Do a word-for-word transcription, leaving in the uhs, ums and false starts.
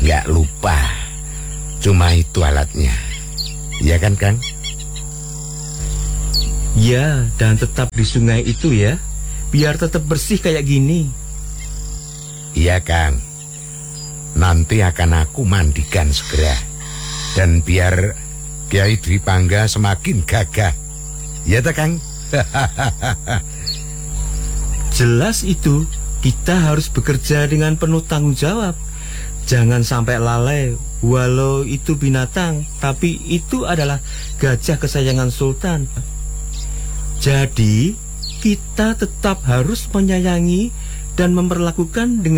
nggak lupa. Cuma itu alatnya. Iya kan, Kang? Ya, dan tetap di sungai itu ya, biar tetap bersih kayak gini. Iya, Kang. Nanti akan aku mandikan segera. Dan biar Kiai Dwi Pangga semakin gagah. Ya tak, Kang? Jelas itu, kita harus bekerja dengan penuh tanggung jawab. Jangan sampai lalai, walau itu binatang, tapi itu adalah gajah kesayangan Sultan. Jadi, kita tetap harus menyayangi dan memperlakukan dengan